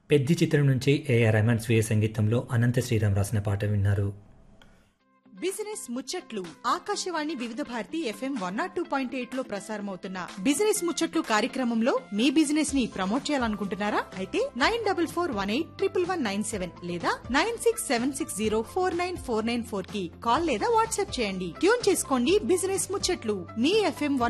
పెద్ది చిత్రం నుంచి ఏఆర్ రెహమాన్ స్వీయ సంగీతంలో అనంత శ్రీరామ్ రాసిన పాట విన్నారు. బిజినెస్ ముచ్చట్లు ఆకాశవాణి వివిధ భారతి FM 102.8 లో ప్రసారమవుతున్న బిజినెస్ ముచ్చట్లు కార్యక్రమంలో మీ బిజినెస్ ని ప్రమోట్ చేయాలనుకుంటున్నారా? అయితే 9448111197 లేదా 9676049494 కి కాల్ లేదా వాట్సాప్ చేయండి. ట్యూన్ చేసుకోండి బిజినెస్ ముచ్చట్లు మీ FM